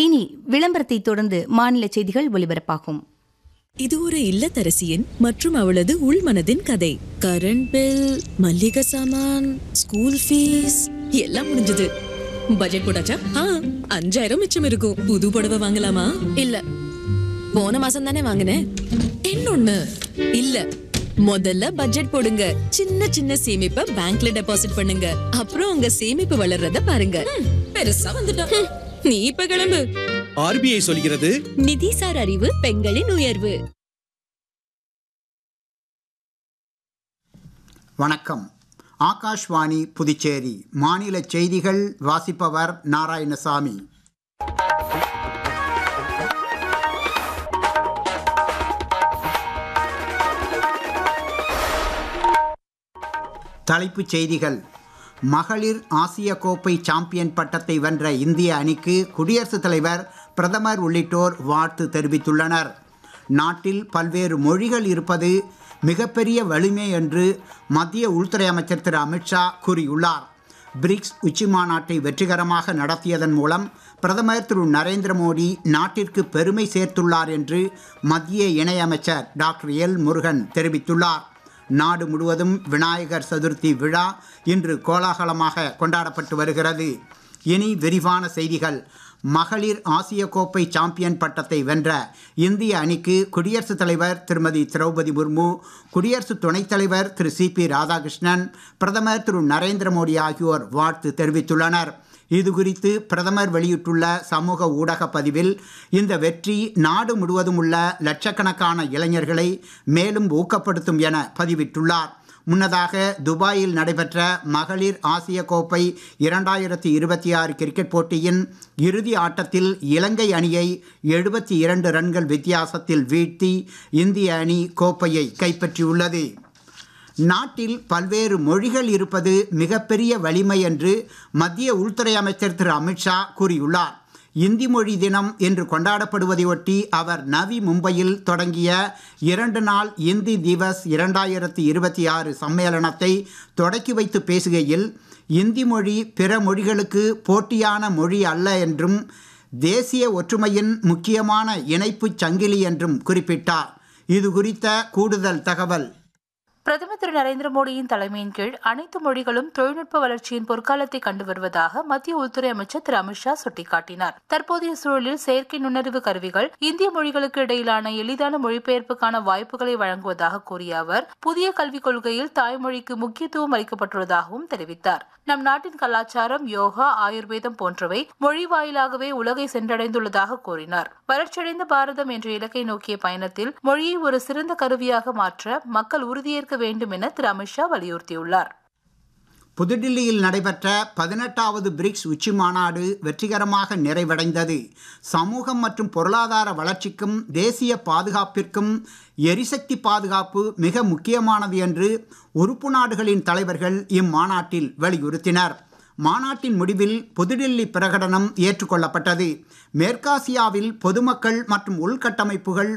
இனி விளம்பரத்தை தொடர்ந்து மாநில செய்திகள் ஒலிபரப்பாகும். இது ஒரு இல்லத்தரசியின் மற்றும் அவளது உள்மனதின் கதை. கரண்ட் பில், மல்லிகை சாமான், ஸ்கூல் ஃபீஸ் எல்லாம் முடிஞ்சது. பட்ஜெட் போட்டாச்சா? 5000 மிச்சம் இருக்கும். புது புடவை வாங்கலாமா? இல்ல, போன மாசம் தானே வாங்கினேன். இன்னொன்னு இல்ல, முதல்ல பட்ஜெட் போடுங்க. சின்ன சின்ன சேமிப்பை பேங்க்ல டெபாசிட் பண்ணுங்க. அப்புறம் உங்க சேமிப்பு வளர்றத பாருங்க. பெருசா வந்துட்டோம். நீ இப்ப கிளம்பு. RBI சொல்கிறது, நிதிசார் அறிவு பெண்களின் உயர்வு. வணக்கம். ஆகாஷ்வாணி புதுச்சேரி மாநில செய்திகள் வாசிப்பவர் நாராயணசாமி. தலைப்புச் செய்திகள். மகளிர் ஆசிய கோப்பை சாம்பியன் பட்டத்தை வென்ற இந்திய அணிக்கு குடியரசுத் தலைவர், பிரதமர் உள்ளிட்டோர் வாழ்த்து தெரிவித்துள்ளனர். நாட்டில் பல்வேறு மொழிகள் இருப்பது மிகப்பெரிய வலிமை என்று மத்திய உள்துறை அமைச்சர் திரு அமித்ஷா கூறியுள்ளார். பிரிக்ஸ் உச்சி மாநாட்டை வெற்றிகரமாக நடத்தியதன் மூலம் பிரதமர் திரு நரேந்திர மோடி நாட்டிற்கு பெருமை சேர்த்துள்ளார் என்று மத்திய இணையமைச்சர் டாக்டர் எல் முருகன் தெரிவித்துள்ளார். நாடு முழுவதும் விநாயகர் சதுர்த்தி விழா இன்று கோலாகலமாக கொண்டாடப்பட்டு வருகிறது. இனி விரிவான செய்திகள். மகளிர் ஆசிய கோப்பை சாம்பியன் பட்டத்தை வென்ற இந்திய அணிக்கு குடியரசுத் தலைவர் திருமதி திரௌபதி முர்மு, குடியரசு துணைத் தலைவர் திரு CP ராதாகிருஷ்ணன், பிரதமர் திரு நரேந்திர மோடி ஆகியோர் வாழ்த்து தெரிவித்துள்ளனர். இது குறித்து பிரதமர் வெளியிட்டுள்ள சமூக ஊடக பதிவில், இந்த வெற்றி நாடு முழுவதும் உள்ள லட்சக்கணக்கான இளைஞர்களை மேலும் ஊக்கப்படுத்தும் என பதிவிட்டுள்ளார். முன்னதாக துபாயில் நடைபெற்ற மகளிர் ஆசிய கோப்பை 2026 கிரிக்கெட் போட்டியின் இறுதி ஆட்டத்தில் இலங்கை அணியை 72 ரன்கள் வித்தியாசத்தில் வீழ்த்தி இந்திய அணி கோப்பையை கைப்பற்றியுள்ளது. நாட்டில் பல்வேறு மொழிகள் இருப்பது மிகப்பெரிய வலிமை என்று மத்திய உள்துறை அமைச்சர் திரு அமித்ஷா கூறியுள்ளார். இந்தி மொழி தினம் என்று கொண்டாடப்படுவதையொட்டி அவர் நவி மும்பையில் தொடங்கிய 2 நாள் இந்தி திவஸ் 2026 சம்மேளனத்தை தொடக்கி வைத்து பேசுகையில், இந்தி மொழி பிற மொழிகளுக்கு போட்டியான மொழி அல்ல என்றும் தேசிய ஒற்றுமையின் முக்கியமான இணைப்புச் சங்கிலி என்றும் குறிப்பிட்டார். இது குறித்த கூடுதல் தகவல். பிரதமர் திரு நரேந்திர மோடியின் தலைமையின் கீழ் அனைத்து மொழிகளும் தொழில்நுட்ப வளர்ச்சியின் பொற்காலத்தை கண்டு வருவதாக மத்திய உள்துறை அமைச்சர் திரு அமித்ஷா சுட்டிக்காட்டினார். தற்போதைய சூழலில் செயற்கை நுண்ணறிவு கருவிகள் இந்திய மொழிகளுக்கு இடையிலான எளிதான மொழிபெயர்ப்புக்கான வாய்ப்புகளை வழங்குவதாக கூறிய அவர், புதிய கல்விக் கொள்கையில் தாய்மொழிக்கு முக்கியத்துவம் அளிக்கப்பட்டுள்ளதாகவும் தெரிவித்தார். நம் நாட்டின் கலாச்சாரம், யோகா, ஆயுர்வேதம் போன்றவை மொழி வாயிலாகவே உலகை சென்றடைந்துள்ளதாக கூறினார். வளர்ச்சியடைந்த பாரதம் என்ற இலக்கை நோக்கிய பயணத்தில் மொழியை ஒரு சிறந்த கருவியாக மாற்ற மக்கள் உறுதியேற்க வேண்டும் என திரு அமித்ஷா வலியுறுத்தியுள்ளார். புதுடில்லியில் நடைபெற்ற 18வது பிரிக்ஸ் உச்சி மாநாடு வெற்றிகரமாக நிறைவடைந்தது. சமூகம் மற்றும் பொருளாதார வளர்ச்சிக்கும் தேசிய பாதுகாப்பிற்கும் எரிசக்தி பாதுகாப்பு மிக முக்கியமானது என்று உறுப்பு நாடுகளின் தலைவர்கள் இம்மாநாட்டில் வலியுறுத்தினர். மாநாட்டின் முடிவில் புதுடில்லி பிரகடனம் ஏற்றுக்கொள்ளப்பட்டது. மேற்காசியாவில் பொதுமக்கள் மற்றும் உள்கட்டமைப்புகள்